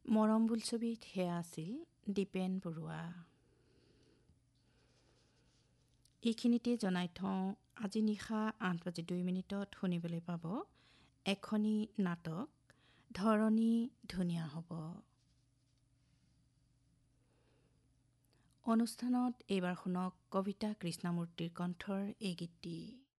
মৰম বোলছবিত সেয়া আছিল দীপেন বৰুৱা। এইখিনিতে জনাই থওঁ আজি নিশা 8:02 শুনিবলৈ পাব এখনি নাটক ধৰণী ধুনীয়া হ'ব। অনুষ্ঠানত এইবাৰ শুনক কবিতা কৃষ্ণমূৰ্তিৰ কণ্ঠৰ এই গীতটি।